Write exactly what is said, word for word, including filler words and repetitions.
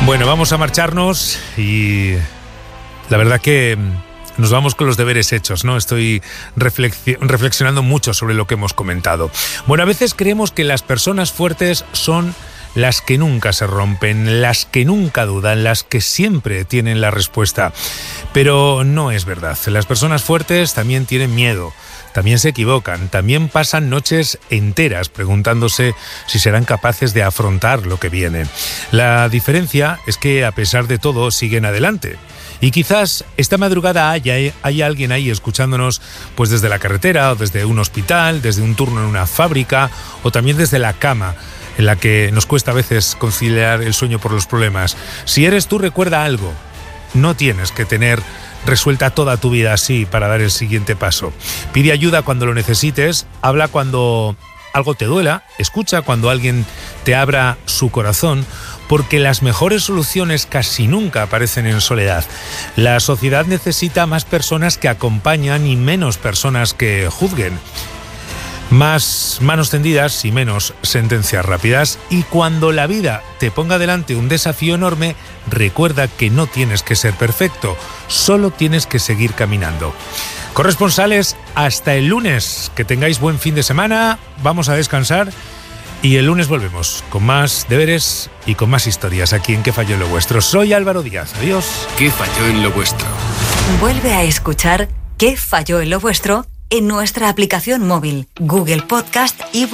Bueno, vamos a marcharnos y la verdad que nos vamos con los deberes hechos, ¿no? Estoy reflexi- reflexionando mucho sobre lo que hemos comentado. Bueno, a veces creemos que las personas fuertes son las que nunca se rompen, las que nunca dudan, las que siempre tienen la respuesta. Pero no es verdad. Las personas fuertes también tienen miedo, también se equivocan, también pasan noches enteras preguntándose si serán capaces de afrontar lo que viene. La diferencia es que a pesar de todo siguen adelante. Y quizás esta madrugada haya, haya alguien ahí escuchándonos pues desde la carretera o desde un hospital, desde un turno en una fábrica o también desde la cama, en la que nos cuesta a veces conciliar el sueño por los problemas. Si eres tú, recuerda algo. No tienes que tener resuelta toda tu vida así para dar el siguiente paso. Pide ayuda cuando lo necesites, habla cuando algo te duela, escucha cuando alguien te abra su corazón, porque las mejores soluciones casi nunca aparecen en soledad. La sociedad necesita más personas que acompañan y menos personas que juzguen. Más manos tendidas y menos sentencias rápidas. Y cuando la vida te ponga delante un desafío enorme, recuerda que no tienes que ser perfecto, solo tienes que seguir caminando. Corresponsales, hasta el lunes. Que tengáis buen fin de semana, vamos a descansar y el lunes volvemos con más deberes y con más historias aquí en ¿Qué falló en lo vuestro? Soy Álvaro Díaz, adiós. ¿Qué falló en lo vuestro? Vuelve a escuchar ¿Qué falló en lo vuestro? En nuestra aplicación móvil, Google Podcast y